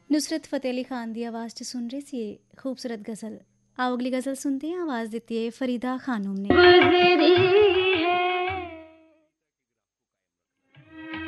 नुसरत फ़तेह अली ख़ान की आवाज़ 'ਚ सुन रहे ਸੀ खूबसूरत गज़ल। आओ अगली गज़ल सुनते हैं। आवाज़ दी है फ़रीदा ख़ानूम ने। गुज़री